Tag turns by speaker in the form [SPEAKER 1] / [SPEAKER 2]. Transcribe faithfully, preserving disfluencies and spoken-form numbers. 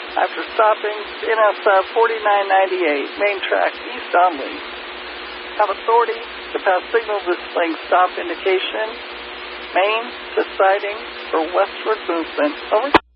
[SPEAKER 1] after stopping N S F forty-nine ninety-eight, main track east on Lee. Have authority to pass signal displaying stop indication, main to siding for westward movement. Over.